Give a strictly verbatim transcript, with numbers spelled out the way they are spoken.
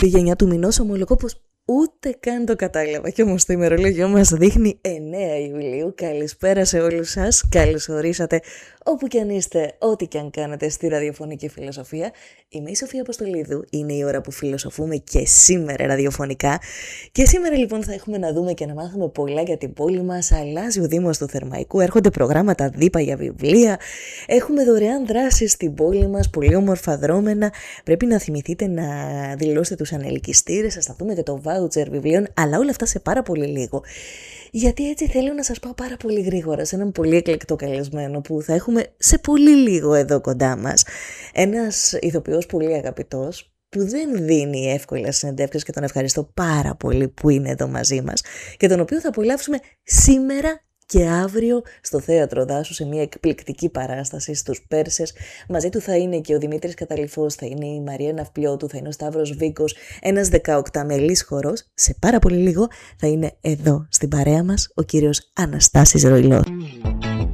τελευταία γενιά του μηνός, ομολογώ πως ούτε καν το κατάλαβα. Και όμως το ημερολόγιο μας δείχνει εννέα Ιουλίου. Καλησπέρα σε όλους σας. Καλώς ορίσατε όπου κι αν είστε, ό,τι κι αν κάνετε στη ραδιοφωνική φιλοσοφία. Είμαι η Σοφία Αποστολίδου. Είναι η ώρα που φιλοσοφούμε και σήμερα ραδιοφωνικά. Και σήμερα λοιπόν θα έχουμε να δούμε και να μάθουμε πολλά για την πόλη μας. Αλλάζει ο Δήμος του Θερμαϊκού. Έρχονται προγράμματα δίπα για βιβλία. Έχουμε δωρεάν δράσεις στην πόλη μας. Πολύ όμορφα δρόμενα. Πρέπει να θυμηθείτε να δηλώσετε τους ανελκυστήρες. Σας θα δούμε και το voucher βιβλίων. Αλλά όλα αυτά σε πάρα πολύ λίγο. Γιατί έτσι θέλω να σας πάω πάρα πολύ γρήγορα σε έναν πολύ εκλεκτό καλεσμένο που θα έχουμε σε πολύ λίγο εδώ κοντά μας. Ένας ηθοποιός πολύ αγαπητός που δεν δίνει εύκολα συνεντεύξεις και τον ευχαριστώ πάρα πολύ που είναι εδώ μαζί μας και τον οποίο θα απολαύσουμε σήμερα και αύριο στο Θέατρο Δάσου σε μια εκπληκτική παράσταση στους Πέρσες. Μαζί του θα είναι και ο Δημήτρης Καταλυφός, θα είναι η Μαρία Ναυπλιώτου, θα είναι ο Σταύρος Βίκος, ένας δεκαοκταμελής χορός. Σε πάρα πολύ λίγο θα είναι εδώ στην παρέα μας ο κύριος Αναστάσης Ροϊλός.